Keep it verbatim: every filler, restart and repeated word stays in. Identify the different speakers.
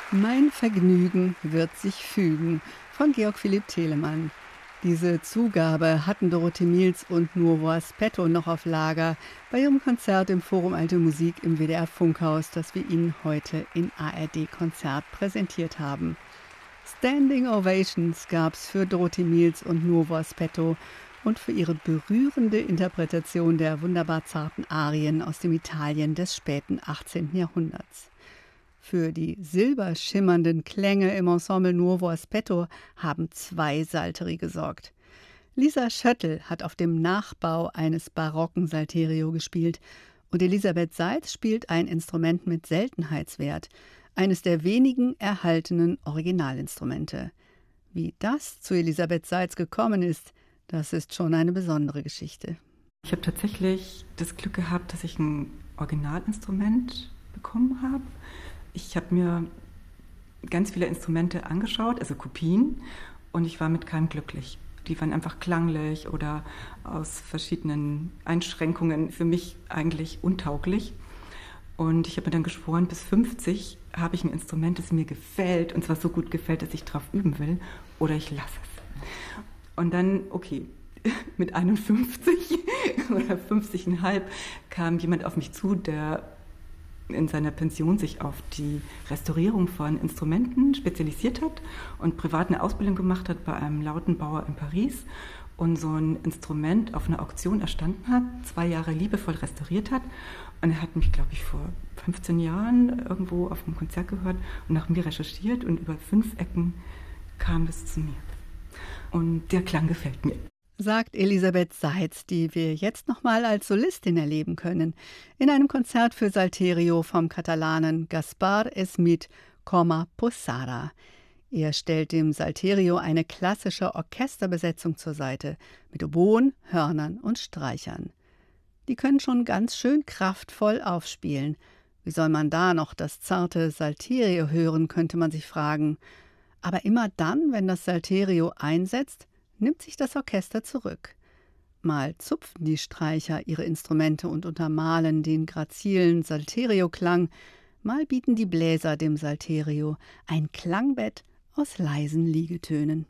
Speaker 1: Mein Vergnügen wird sich fügen von Georg Philipp Telemann. Diese Zugabe hatten Dorothee Miels und Nuovo Aspetto noch auf Lager bei ihrem Konzert im Forum Alte Musik im W D R Funkhaus, das wir Ihnen heute in A R D Konzert präsentiert haben. Standing Ovations gab's für Dorothee Miels und Nuovo Aspetto und für ihre berührende Interpretation der wunderbar zarten Arien aus dem Italien des späten achtzehnten Jahrhunderts. Für die silberschimmernden Klänge im Ensemble Nuovo Aspetto haben zwei Salteri gesorgt. Lisa Schöttl hat auf dem Nachbau eines barocken Salterio gespielt und Elisabeth Seitz spielt ein Instrument mit Seltenheitswert, eines der wenigen erhaltenen Originalinstrumente. Wie das zu Elisabeth Seitz gekommen ist, das ist schon eine besondere Geschichte.
Speaker 2: Ich habe tatsächlich das Glück gehabt, dass ich ein Originalinstrument bekommen habe. Ich habe mir ganz viele Instrumente angeschaut, also Kopien, und ich war mit keinem glücklich. Die waren einfach klanglich oder aus verschiedenen Einschränkungen für mich eigentlich untauglich. Und ich habe mir dann geschworen, bis fünfzig habe ich ein Instrument, das mir gefällt, und zwar so gut gefällt, dass ich drauf üben will, oder ich lasse es. Und dann, okay, mit einundfünfzig oder fünfzig Komma fünf kam jemand auf mich zu, der in seiner Pension sich auf die Restaurierung von Instrumenten spezialisiert hat und privat eine Ausbildung gemacht hat bei einem Lautenbauer in Paris und so ein Instrument auf einer Auktion erstanden hat, zwei Jahre liebevoll restauriert hat. Und er hat mich, glaube ich, vor fünfzehn Jahren irgendwo auf einem Konzert gehört und nach mir recherchiert, und über fünf Ecken kam es zu mir. Und der Klang gefällt mir.
Speaker 1: Sagt Elisabeth Seitz, die wir jetzt nochmal als Solistin erleben können, in einem Konzert für Salterio vom Katalanen Gaspar Smith Coma Posada. Er stellt dem Salterio eine klassische Orchesterbesetzung zur Seite, mit Oboen, Hörnern und Streichern. Die können schon ganz schön kraftvoll aufspielen. Wie soll man da noch das zarte Salterio hören, könnte man sich fragen. Aber immer dann, wenn das Salterio einsetzt, nimmt sich das Orchester zurück. Mal zupfen die Streicher ihre Instrumente und untermalen den grazilen Salterio-Klang, mal bieten die Bläser dem Salterio ein Klangbett aus leisen Liegetönen.